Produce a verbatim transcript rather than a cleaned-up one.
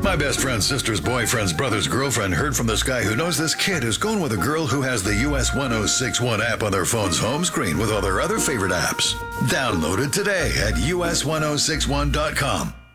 My best friend's sister's boyfriend's brother's girlfriend heard from this guy who knows this kid who's going with a girl who has the U S ten sixty-one app on their phone's home screen with all their other favorite apps. Download it today at U S ten sixty-one dot com.